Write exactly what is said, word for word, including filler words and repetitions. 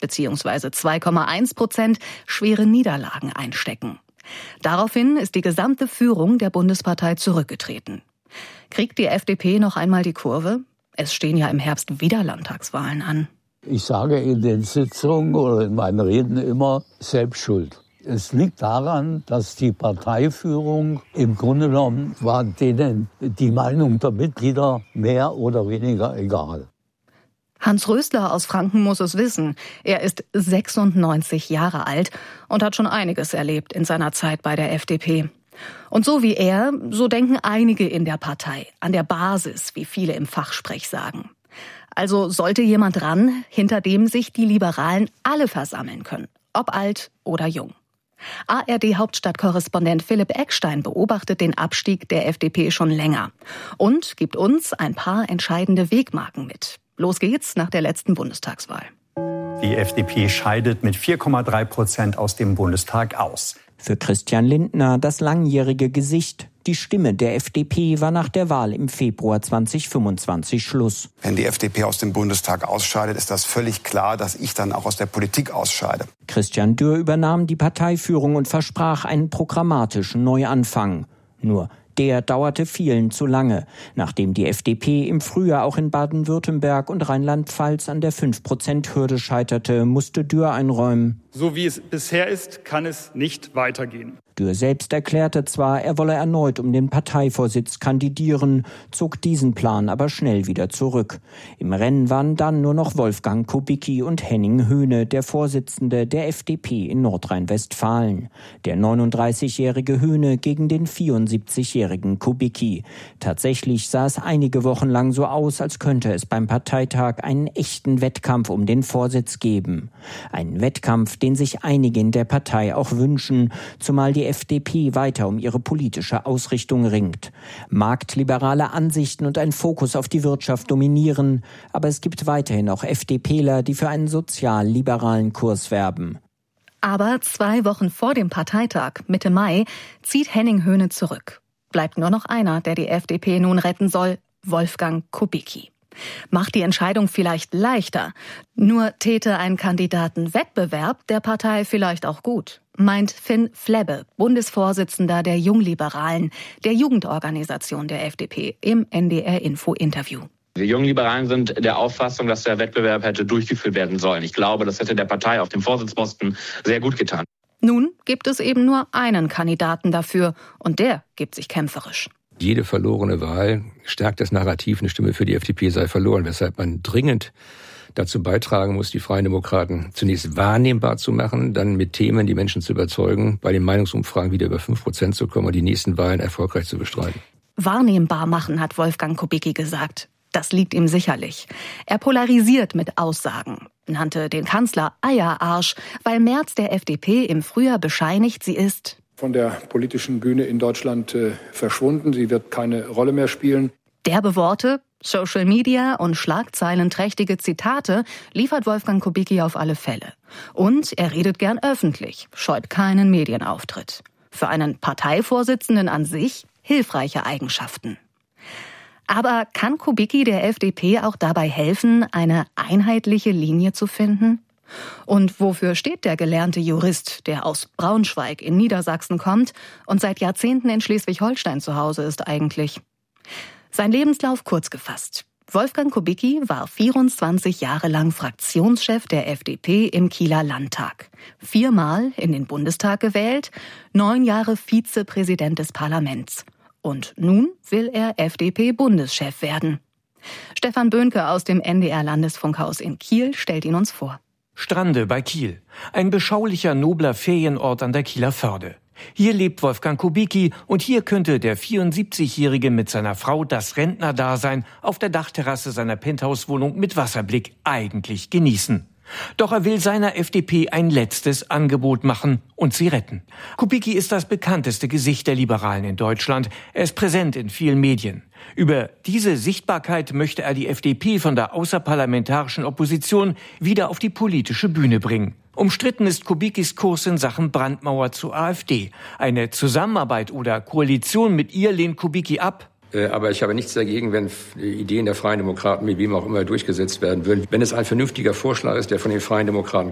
bzw. zwei Komma eins Prozent, schwere Niederlagen einstecken. Daraufhin ist die gesamte Führung der Bundespartei zurückgetreten. Kriegt die F D P noch einmal die Kurve? Es stehen ja im Herbst wieder Landtagswahlen an. Ich sage in den Sitzungen oder in meinen Reden immer Selbstschuld. Es liegt daran, dass die Parteiführung im Grunde genommen war denen die Meinung der Mitglieder mehr oder weniger egal. Hans Rösler aus Franken muss es wissen. Er ist sechsundneunzig Jahre alt und hat schon einiges erlebt in seiner Zeit bei der F D P. Und so wie er, so denken einige in der Partei, an der Basis, wie viele im Fachsprech sagen. Also sollte jemand ran, hinter dem sich die Liberalen alle versammeln können, ob alt oder jung. A R D-Hauptstadtkorrespondent Philipp Eckstein beobachtet den Abstieg der F D P schon länger und gibt uns ein paar entscheidende Wegmarken mit. Los geht's nach der letzten Bundestagswahl. Die F D P scheidet mit vier Komma drei Prozent aus dem Bundestag aus. Für Christian Lindner das langjährige Gesicht. Die Stimme der F D P war nach der Wahl im Februar zweitausendfünfundzwanzig Schluss. Wenn die F D P aus dem Bundestag ausscheidet, ist das völlig klar, dass ich dann auch aus der Politik ausscheide. Christian Dürr übernahm die Parteiführung und versprach einen programmatischen Neuanfang. Nur der dauerte vielen zu lange. Nachdem die F D P im Frühjahr auch in Baden-Württemberg und Rheinland-Pfalz an der fünf Prozent Hürde scheiterte, musste Dürr einräumen. So wie es bisher ist, kann es nicht weitergehen. Dürr selbst erklärte zwar, er wolle erneut um den Parteivorsitz kandidieren, zog diesen Plan aber schnell wieder zurück. Im Rennen waren dann nur noch Wolfgang Kubicki und Henning Höhne, der Vorsitzende der F D P in Nordrhein-Westfalen. Der neununddreißigjährige Höhne gegen den vierundsiebzigjährigen Kubicki. Tatsächlich sah es einige Wochen lang so aus, als könnte es beim Parteitag einen echten Wettkampf um den Vorsitz geben. Ein Wettkampf, den sich einige in der Partei auch wünschen, zumal die F D P weiter um ihre politische Ausrichtung ringt. Marktliberale Ansichten und ein Fokus auf die Wirtschaft dominieren, aber es gibt weiterhin auch FDPler, die für einen sozial-liberalen Kurs werben. Aber zwei Wochen vor dem Parteitag, Mitte Mai, zieht Henning Höhne zurück. Bleibt nur noch einer, der die F D P nun retten soll, Wolfgang Kubicki. Macht die Entscheidung vielleicht leichter. Nur täte ein Kandidatenwettbewerb der Partei vielleicht auch gut, meint Finn Flebbe, Bundesvorsitzender der Jungliberalen, der Jugendorganisation der F D P, im N D R-Info-Interview. Die Jungliberalen sind der Auffassung, dass der Wettbewerb hätte durchgeführt werden sollen. Ich glaube, das hätte der Partei auf dem Vorsitzposten sehr gut getan. Nun gibt es eben nur einen Kandidaten dafür und der gibt sich kämpferisch. Jede verlorene Wahl stärkt das Narrativ, eine Stimme für die F D P sei verloren, weshalb man dringend dazu beitragen muss, die Freien Demokraten zunächst wahrnehmbar zu machen, dann mit Themen die Menschen zu überzeugen, bei den Meinungsumfragen wieder über fünf Prozent zu kommen und die nächsten Wahlen erfolgreich zu bestreiten. Wahrnehmbar machen, hat Wolfgang Kubicki gesagt. Das liegt ihm sicherlich. Er polarisiert mit Aussagen, nannte den Kanzler Eierarsch, weil Merz der F D P im Frühjahr bescheinigt, sie ist von der politischen Bühne in Deutschland äh, verschwunden. Sie wird keine Rolle mehr spielen. Derbe Worte, Social Media und schlagzeilenträchtige Zitate liefert Wolfgang Kubicki auf alle Fälle. Und er redet gern öffentlich, scheut keinen Medienauftritt. Für einen Parteivorsitzenden an sich hilfreiche Eigenschaften. Aber kann Kubicki der F D P auch dabei helfen, eine einheitliche Linie zu finden? Und wofür steht der gelernte Jurist, der aus Braunschweig in Niedersachsen kommt und seit Jahrzehnten in Schleswig-Holstein zu Hause ist eigentlich? Sein Lebenslauf kurz gefasst. Wolfgang Kubicki war vierundzwanzig Jahre lang Fraktionschef der F D P im Kieler Landtag. Viermal in den Bundestag gewählt, neun Jahre Vizepräsident des Parlaments. Und nun will er F D P-Bundeschef werden. Stefan Böhnke aus dem N D R-Landesfunkhaus in Kiel stellt ihn uns vor. Strande bei Kiel. Ein beschaulicher, nobler Ferienort an der Kieler Förde. Hier lebt Wolfgang Kubicki und hier könnte der vierundsiebzigjährige mit seiner Frau das Rentnerdasein auf der Dachterrasse seiner Penthouse-Wohnung mit Wasserblick eigentlich genießen. Doch er will seiner F D P ein letztes Angebot machen und sie retten. Kubicki ist das bekannteste Gesicht der Liberalen in Deutschland. Er ist präsent in vielen Medien. Über diese Sichtbarkeit möchte er die F D P von der außerparlamentarischen Opposition wieder auf die politische Bühne bringen. Umstritten ist Kubickis Kurs in Sachen Brandmauer zur AfD. Eine Zusammenarbeit oder Koalition mit ihr lehnt Kubicki ab. Aber ich habe nichts dagegen, wenn Ideen der Freien Demokraten mit wem auch immer durchgesetzt werden würden. Wenn es ein vernünftiger Vorschlag ist, der von den Freien Demokraten